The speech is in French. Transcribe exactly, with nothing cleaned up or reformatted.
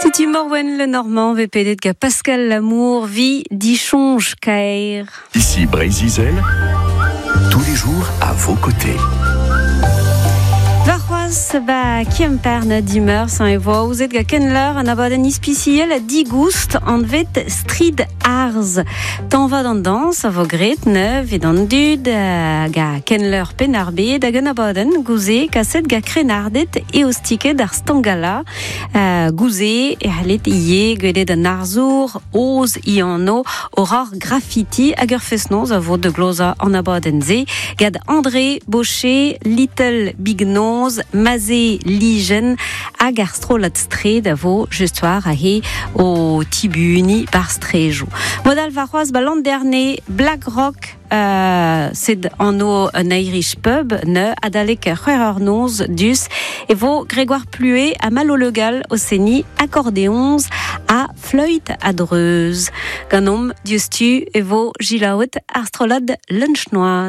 Timorwen le Normand, V P D de Pascal Lamour, vie d'Ichonge Caire. Ici Brézizel, tous les jours à vos côtés. Varroas va Kiemperne dimmer sans evo ouzet ga kenler an abaden ispiciel a digoust an vet strid arz. Tan va d'an dans a vo gret neuf et d'an dud uh, ga kenler penarbe da gant abaden gouze kaset ga krenardet e ostiket ar stangala uh, gouze e halet ie gwedet an arzour oz i anno orar graffiti hag ur fesnoz a vo de gloza an abaden ze gad André Baucher, Little Big Nose, Mazé Ligen hag ar strolat stred a vo justoir a he o tibuni bar strejo. Modal varroaz ba landerne Black Rock Uh, c'est en o un Irish pub ne adalek c'hwer noz dus e vo Grégoire Pluet a malo legal o seni accordéons a fleuit a dreuz. Ganom diustu e vo gilaout ar strolad lunch noir.